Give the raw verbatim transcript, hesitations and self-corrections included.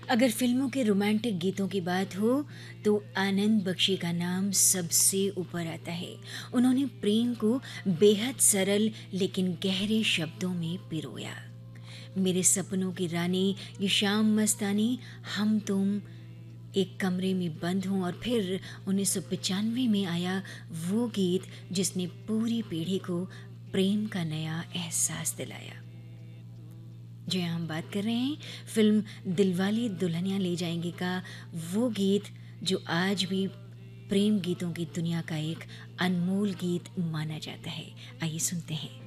अगर फिल्मों के रोमांटिक गीतों की बात हो तो आनंद बख्शी का नाम सबसे ऊपर आता है। उन्होंने प्रेम को बेहद सरल लेकिन गहरे शब्दों में पिरोया। मेरे सपनों की रानी, ये शाम मस्तानी, हम तुम, एक कमरे में बंद हूँ, और फिर उन्नीस सौ पचानवे में आया वो गीत जिसने पूरी पीढ़ी को प्रेम का नया एहसास दिलाया। जी हाँ, हम बात कर रहे हैं फिल्म दिलवाले दुल्हनिया ले जाएंगे का वो गीत जो आज भी प्रेम गीतों की दुनिया का एक अनमोल गीत माना जाता है। आइए सुनते हैं।